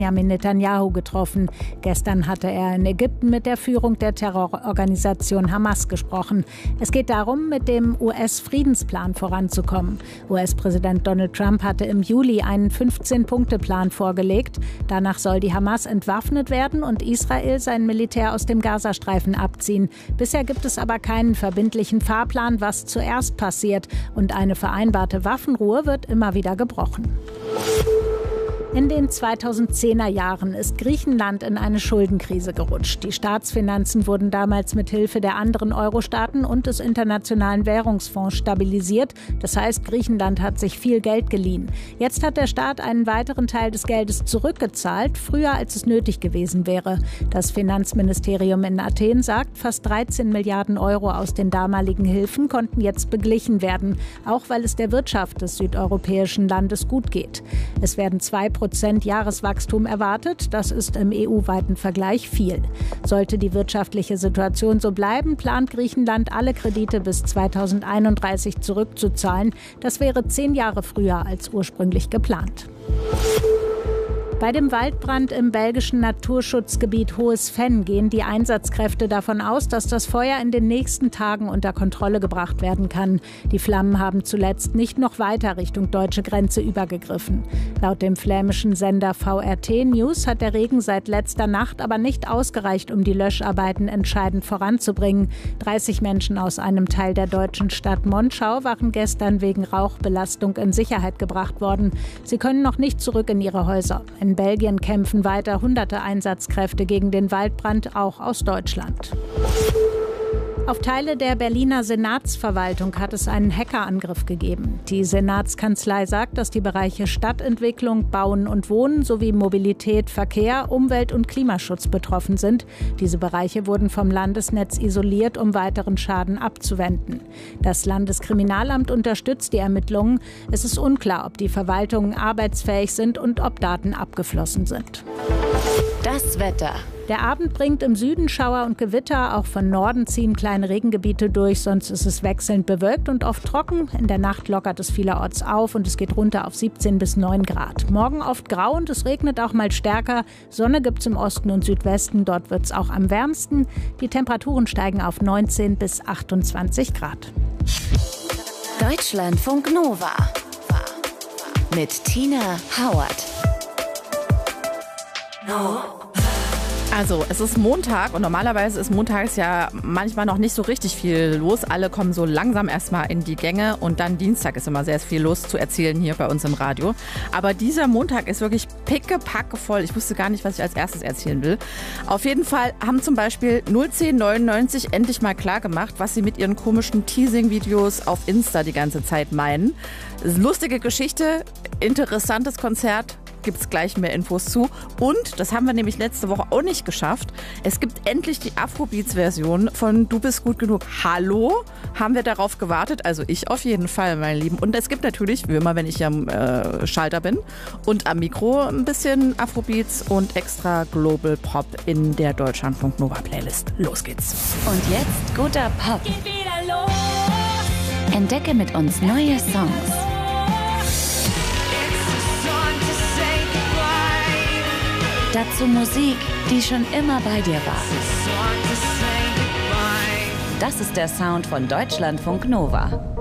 Benjamin Netanyahu getroffen. Gestern hatte er in Ägypten mit der Führung der Terrororganisation Hamas gesprochen. Es geht darum, mit dem US-Friedensplan voranzukommen. US-Präsident Donald Trump hatte im Juli einen 15-Punkte-Plan vorgelegt. Danach soll die Hamas entwaffnet werden und Israel sein Militär aus dem Gazastreifen abziehen. Bisher gibt es aber keinen verbindlichen Fahrplan, was zuerst passiert. Und eine vereinbarte Waffenruhe wird immer wieder gebrochen. In den 2010er Jahren ist Griechenland in eine Schuldenkrise gerutscht. Die Staatsfinanzen wurden damals mit Hilfe der anderen Euro-Staaten und des Internationalen Währungsfonds stabilisiert. Das heißt, Griechenland hat sich viel Geld geliehen. Jetzt hat der Staat einen weiteren Teil des Geldes zurückgezahlt, früher als es nötig gewesen wäre. Das Finanzministerium in Athen sagt, fast 13 Milliarden Euro aus den damaligen Hilfen konnten jetzt beglichen werden, auch weil es der Wirtschaft des südeuropäischen Landes gut geht. Es werden 2% Jahreswachstum erwartet. Das ist im EU-weiten Vergleich viel. Sollte die wirtschaftliche Situation so bleiben, plant Griechenland, alle Kredite bis 2031 zurückzuzahlen. Das wäre 10 Jahre früher als ursprünglich geplant. Bei dem Waldbrand im belgischen Naturschutzgebiet Hohes Venn gehen die Einsatzkräfte davon aus, dass das Feuer in den nächsten Tagen unter Kontrolle gebracht werden kann. Die Flammen haben zuletzt nicht noch weiter Richtung deutsche Grenze übergegriffen. Laut dem flämischen Sender VRT News hat der Regen seit letzter Nacht aber nicht ausgereicht, um die Löscharbeiten entscheidend voranzubringen. 30 Menschen aus einem Teil der deutschen Stadt Monschau waren gestern wegen Rauchbelastung in Sicherheit gebracht worden. Sie können noch nicht zurück in ihre Häuser. In Belgien kämpfen weiter hunderte Einsatzkräfte gegen den Waldbrand, auch aus Deutschland. Auf Teile der Berliner Senatsverwaltung hat es einen Hackerangriff gegeben. Die Senatskanzlei sagt, dass die Bereiche Stadtentwicklung, Bauen und Wohnen sowie Mobilität, Verkehr, Umwelt- und Klimaschutz betroffen sind. Diese Bereiche wurden vom Landesnetz isoliert, um weiteren Schaden abzuwenden. Das Landeskriminalamt unterstützt die Ermittlungen. Es ist unklar, ob die Verwaltungen arbeitsfähig sind und ob Daten abgeflossen sind. Das Wetter. Der Abend bringt im Süden Schauer und Gewitter, auch von Norden ziehen kleine Regengebiete durch, sonst ist es wechselnd bewölkt und oft trocken. In der Nacht lockert es vielerorts auf und es geht runter auf 17 bis 9 Grad. Morgen oft grau und es regnet auch mal stärker. Sonne gibt es im Osten und Südwesten, dort wird es auch am wärmsten. Die Temperaturen steigen auf 19 bis 28 Grad. Deutschlandfunk Nova mit Tina Howard. Also, es ist Montag und normalerweise ist montags ja manchmal noch nicht so richtig viel los. Alle kommen so langsam erstmal in die Gänge und dann Dienstag ist immer sehr viel los zu erzählen hier bei uns im Radio. Aber dieser Montag ist wirklich pickepacke voll. Ich wusste gar nicht, was ich als erstes erzählen will. Auf jeden Fall haben zum Beispiel 01099 endlich mal klar gemacht, was sie mit ihren komischen Teasing-Videos auf Insta die ganze Zeit meinen. Lustige Geschichte, interessantes Konzert. Gibt es gleich mehr Infos zu. Und, das haben wir nämlich letzte Woche auch nicht geschafft, es gibt endlich die Afrobeats-Version von Du bist gut genug. Hallo? Haben wir darauf gewartet? Also ich auf jeden Fall, meine Lieben. Und es gibt natürlich, wie immer, wenn ich am Schalter bin und am Mikro, ein bisschen Afrobeats und extra Global Pop in der Deutschlandfunk Nova Playlist. Los geht's. Und jetzt guter Pop. Geht wieder los. Entdecke mit uns neue Songs. Dazu Musik, die schon immer bei dir war. Das ist der Sound von Deutschlandfunk Nova.